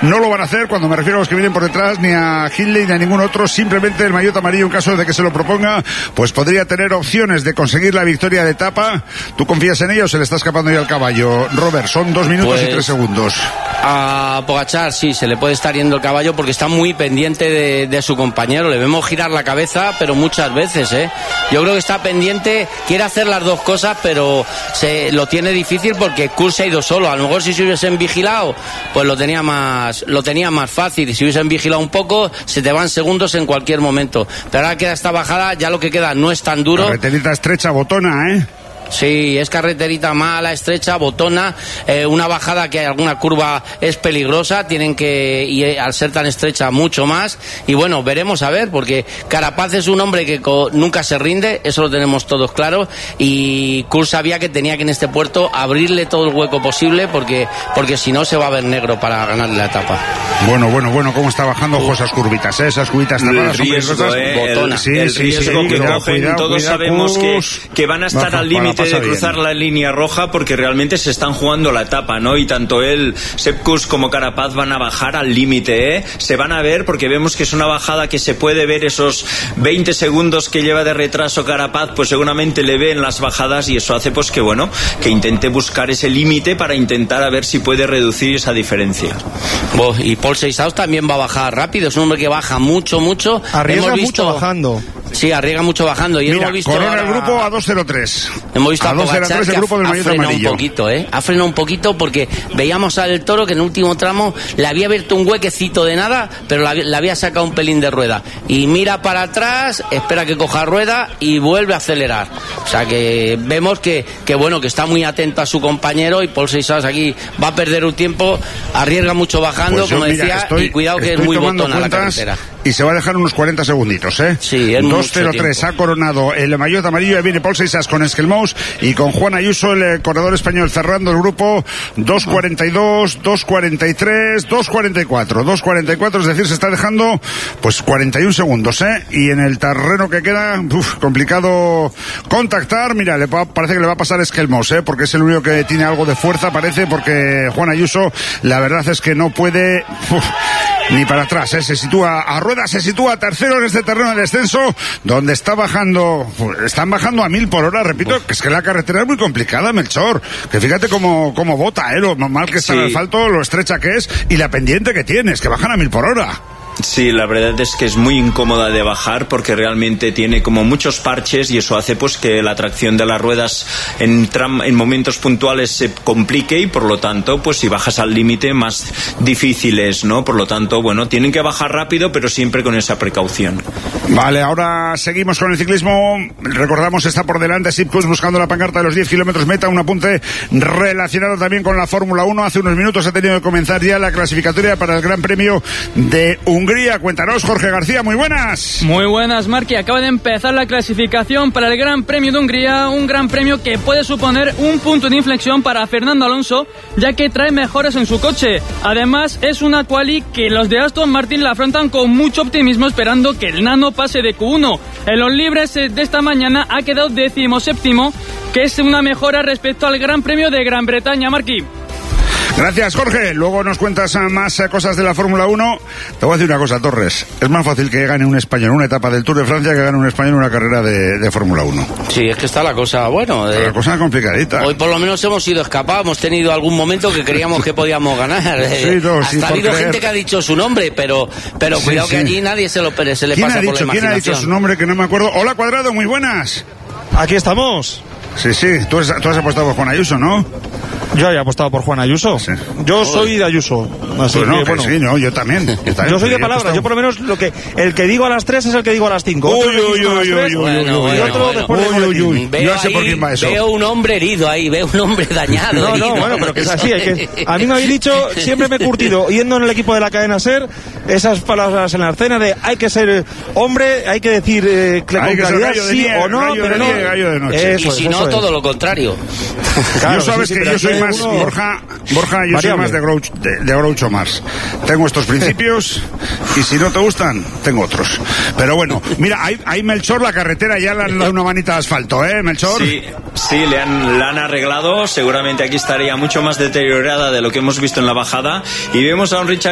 no lo van a hacer, cuando me refiero a los que vienen por detrás, ni a Hindley ni a ningún otro. Simplemente el maillot amarillo, en caso de que se lo proponga, pues podría tener opciones de conseguir la victoria de etapa. ¿Tú confías en ello o se le está escapando ya al caballo? Robert, son 2 minutos y 3 segundos. A Pogačar sí, se le puede estar yendo el caballo porque está muy pendiente de su compañero. Le vemos girar la cabeza, pero muchas veces, Yo creo que está pendiente, quiere hacer las dos cosas, pero lo tiene difícil porque Kuhl se ha ido solo. A lo mejor si se hubiesen vigilado, pues lo tenía más fácil. Y si hubiesen vigilado un poco, se te van segundos en cualquier momento. Pero ahora queda esta bajada, ya lo que queda no es tan duro. Carreterita estrecha, botona, Sí, es carreterita mala, estrecha, botona, una bajada que hay alguna curva es peligrosa, y al ser tan estrecha mucho más, y bueno, veremos a ver, porque Carapaz es un hombre que nunca se rinde, eso lo tenemos todos claro, y Kuhl sabía que tenía que en este puerto abrirle todo el hueco posible, porque si no se va a ver negro para ganarle la etapa. Bueno, cómo está bajando esas curvitas, esas curvitas tapadas son peligrosas. El riesgo que cogen, todos sabemos que van a estar al límite de cruzar la línea roja porque realmente se están jugando la etapa, ¿no? Y tanto él, Sepp Kuss como Carapaz van a bajar al límite, Se van a ver porque vemos que es una bajada que se puede ver esos 20 segundos que lleva de retraso Carapaz, pues seguramente le ve en las bajadas y eso hace pues que intente buscar ese límite para intentar a ver si puede reducir esa diferencia. Y Paul Seisaus también va a bajar rápido, es un hombre que baja mucho. Arriesga mucho bajando. Sí, arriesga mucho bajando. Y mira, hemos visto corona el grupo a 2.03. Hemos visto a Pogačar el grupo del ha frenado un poquito, Ha frenado un poquito porque veíamos al Toro que en el último tramo le había abierto un huequecito de nada, pero le había sacado un pelín de rueda. Y mira para atrás, espera que coja rueda y vuelve a acelerar. O sea que vemos que está muy atento a su compañero y Paul Seisaus aquí va a perder un tiempo, arriesga mucho bajando, pues como decía, y cuidado que es muy botona la carretera. Y se va a dejar unos 40 segunditos, Sí, es 2.03 ha coronado el maillot amarillo. Viene Paul Seisaus con Esquelmous y con Juan Ayuso, el corredor español, cerrando el grupo. 2.42, 2.43, 2.44, es decir, se está dejando pues 41 segundos, Y en el terreno que queda, complicado contactar. Mira, parece que le va a pasar Esquelmous, porque es el único que tiene algo de fuerza, parece, porque Juan Ayuso, la verdad es que no puede ni para atrás, se sitúa a ruedas, se sitúa tercero en este terreno de descenso, donde están bajando a 1000 por hora, repito, que es que la carretera es muy complicada, Melchor, que fíjate cómo bota, lo mal que está el asfalto, lo estrecha que es, y la pendiente que tienes, que bajan a 1000 por hora. Sí, la verdad es que es muy incómoda de bajar porque realmente tiene como muchos parches y eso hace pues que la tracción de las ruedas en momentos puntuales se complique y por lo tanto pues si bajas al límite más difícil es, ¿no? Por lo tanto, tienen que bajar rápido pero siempre con esa precaución. Vale, ahora seguimos con el ciclismo. Recordamos, está por delante Sepp Kuss buscando la pancarta de los 10 kilómetros meta, un apunte relacionado también con la Fórmula 1. Hace unos minutos ha tenido que comenzar ya la clasificatoria para el Gran Premio de Hungría. Cuéntanos, Jorge García, muy buenas. Muy buenas, Marqui. Acaba de empezar la clasificación para el Gran Premio de Hungría, un Gran Premio que puede suponer un punto de inflexión para Fernando Alonso, ya que trae mejoras en su coche. Además, es una quali que los de Aston Martin la afrontan con mucho optimismo, esperando que el Nano pase de Q1. En los libres de esta mañana ha quedado 17º, que es una mejora respecto al Gran Premio de Gran Bretaña, Marqui. Gracias, Jorge. Luego nos cuentas más cosas de la Fórmula 1. Te voy a decir una cosa, Torres. Es más fácil que gane un español una etapa del Tour de Francia que gane un español una carrera de Fórmula 1. Sí, es que está la cosa, la cosa complicadita. Hoy por lo menos hemos sido escapados, hemos tenido algún momento que creíamos que podíamos ganar. Hasta ha habido gente que ha dicho su nombre, pero cuidado que allí nadie se le pasa por la imaginación. ¿Quién ha dicho su nombre que no me acuerdo? Hola, Cuadrado, muy buenas. Aquí estamos. Sí, tú has apostado por Juan Ayuso, ¿no? Yo había apostado por Juan Ayuso. Sí. Yo soy de Ayuso. Así pues no, que sí, no, yo tamén. Yo soy de palabras. Yo por lo menos el que digo a las 3 es el que digo a las 5. Yo sé por quién va eso. Veo un hombre herido ahí, veo un hombre dañado. No, bueno, pero que es así. A mí me habéis dicho, siempre me he curtido, yendo en el equipo de la cadena SER, esas palabras en la escena de hay que ser hombre, hay que decir con claridad sí o no, pero no. Y si no, todo lo contrario. Yo sabes que yo soy más, Borja, yo soy más de Groucho Marx. Tengo estos principios y si no te gustan, tengo otros. Pero bueno, mira, hay Melchor, la carretera ya le han dado una manita de asfalto, Melchor. Sí, la han arreglado. Seguramente aquí estaría mucho más deteriorada de lo que hemos visto en la bajada. Y vemos a un Richard